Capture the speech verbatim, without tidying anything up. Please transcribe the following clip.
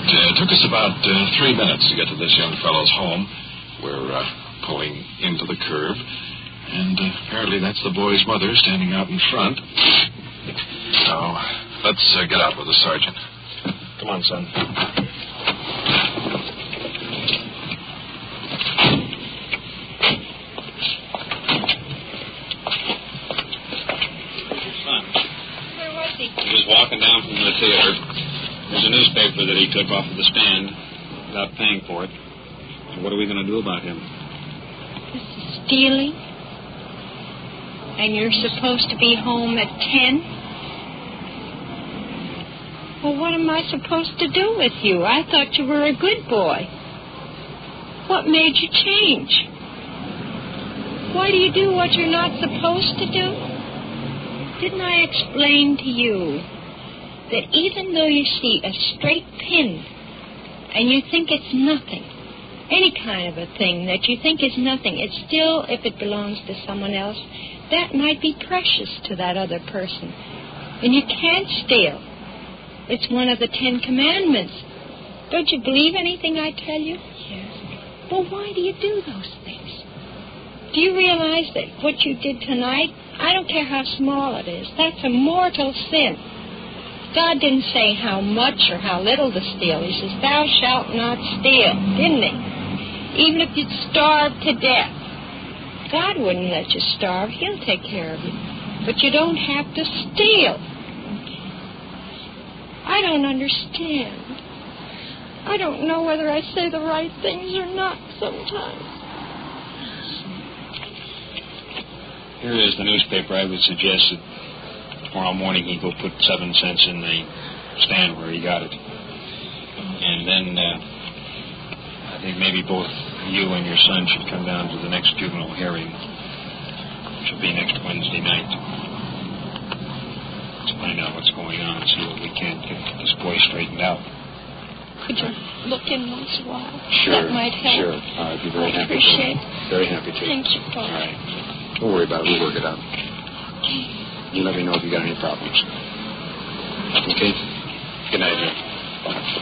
uh, took us about uh, three minutes to get to this young fellow's home. We're uh, pulling into the curb, and uh, apparently that's the boy's mother standing out in front. So, let's uh, get out with the sergeant. Come on, son. Where was he? He was walking down from the theater. There's a newspaper that he took off of the stand without paying for it. And what are we going to do about him? This is stealing? And you're supposed to be home at ten? Well, what am I supposed to do with you? I thought you were a good boy. What made you change? Why do you do what you're not supposed to do? Didn't I explain to you that even though you see a straight pin and you think it's nothing, any kind of a thing that you think is nothing, it's still, if it belongs to someone else, that might be precious to that other person. And you can't steal. It's one of the Ten Commandments. Don't you believe anything I tell you? Yes. Well, why do you do those things? Do you realize that what you did tonight, I don't care how small it is, that's a mortal sin. God didn't say how much or how little to steal. He says, thou shalt not steal, didn't he? Even if you'd starve to death. God wouldn't let you starve. He'll take care of you. But you don't have to steal. I don't understand. I don't know whether I say the right things or not sometimes. Here is the newspaper. I would suggest that tomorrow morning he go put seven cents in the stand where he got it. And then uh, I think maybe both you and your son should come down to the next juvenile hearing, which will be next Wednesday night. Let's find out what's going on and see what we can get this boy straightened out. Could you look in once in a while? Sure. That might help. Sure. I'd be very I happy appreciate to. Very happy to. Thank you, Paul. All right. Don't worry about it. We'll work it out. Okay. You let me know if you got any problems. Okay? Good night, dear.